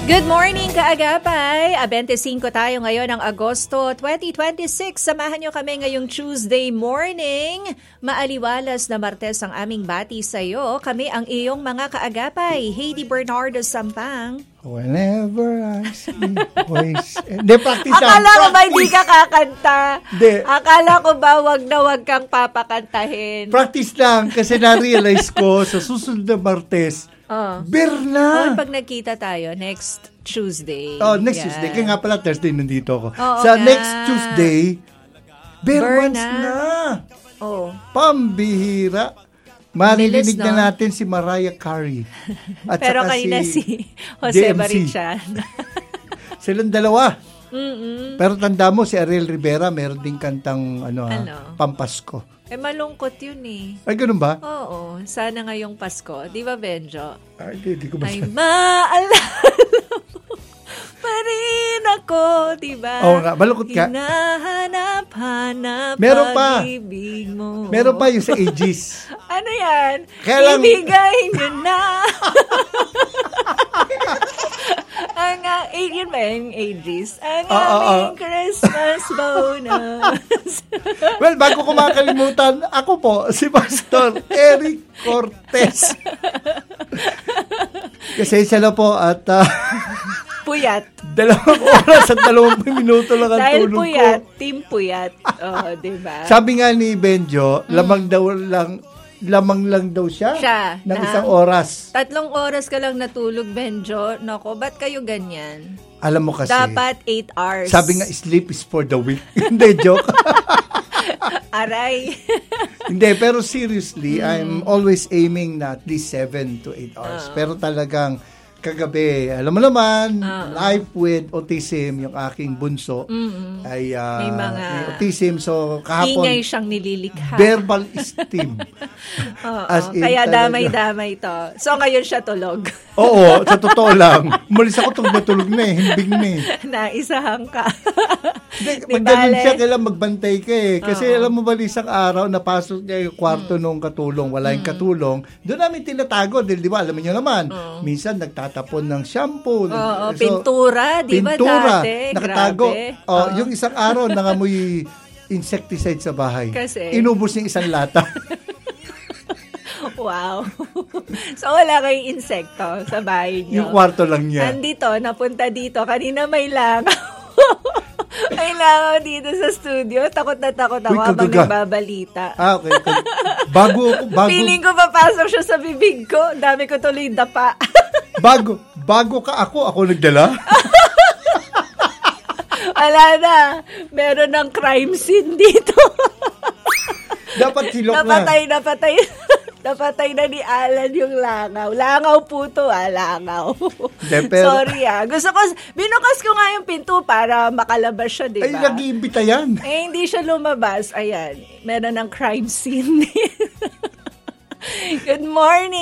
Good morning, kaagapay! 25 tayo ngayon ng Agosto 2026. Samahan nyo kami ngayong Tuesday morning. Maaliwalas na Martes ang aming bati sa'yo. Kami ang iyong mga kaagapay. Heidi Bernardo Sampang. Whenever I see voice. Hindi, practice lang. Akala ko ba hindi ka kakanta? Hindi. Akala ko ba wag na wag kang papakantahin? Practice lang kasi na-realize ko sa susunod na Martes, beer na. Pag nagkita tayo, next Tuesday. Next Tuesday. Kaya nga pala Thursday nandito ako. Oo Next Tuesday, beer Beer months na. Oh. Pambihira. Maririnig Bilis, no? na natin si Mariah Carey. At Pero saka kanina si Jose JMC. Barichan. Silang dalawa. Mm-mm. Pero tanda mo, si Ariel Rivera, meron din kantang Pampasko. Malungkot yun eh. Ay, ganun ba? Oo. Sana ngayong Pasko. Di ba, Benjo? Ay, di ko ba Ay, maalala mo pa rin ako, di ba? Oo nga, malungkot ka. Hinahanap-hanap Meron pa. pag-ibig mo. Meron pa yung sa Aegis. Ano yan? Kaya lang- Ibigay nyo na. Yun ba yung Aegis? Ang aming Christmas bonus. Well, bago ko makalimutan, ako po, si Pastor Eric Cortez. Kasi siya po at Puyat. 2 oras at 20 minuto lang ang Dahil tulog puyat, ko. team puyat. Oh, diba? Sabi nga ni Benjo, lamang lang daw siya, ng isang oras. 3 oras ka lang natulog, Benjo. Nako, ba't kayo ganyan? Alam mo kasi, Dapat 8 hours. sabi nga, sleep is for the weak. Hindi, joke. Aray. Hindi, pero seriously, I'm always aiming na at least 7 to 8 hours. Pero talagang kagabi, alam mo naman, life with autism, yung aking bunso, ay may autism. So, kahapon, Ingay siyang nililikha. verbal esteem. Kaya damay-damay to. So, ngayon siya tulog. Oo, sa totoo lang. Umalis ako tulog na himbing na Naisahan ka. Hindi, magdanon siya, kailan magbantay ka Kasi alam mo ba, isang araw, napasok niya yung kwarto nung katulong, wala yung katulong. Doon namin tinatago, di ba, alam niyo naman, minsan nagtatapon ng shampoo. Pintura, di ba dati? Nakatago. Grabe. Yung isang araw, nangamoy insecticide sa bahay. Kasi? Inubos niya isang lata. Wow. So, wala kayong insekto sa bahay niyo? Yung kwarto lang niya. Nandito, napunta dito. Kanina may langaw. May langaw dito sa studio. Takot na takot ako habang nagbabalita. Okay. Bago. Feeling ko papasok siya sa bibig ko. Dami ko tuloy dapa. bago ka ako nagdala? Wala na. Meron ng crime scene dito. Dapat silok na. Napatay na ni Alan yung langaw. Langaw po to, langaw. Sorry binukas ko nga yung pinto para makalabas siya, di ba? Ay, nag-iimbita yan. Hindi siya lumabas. Ayan, meron ng crime scene. Good morning.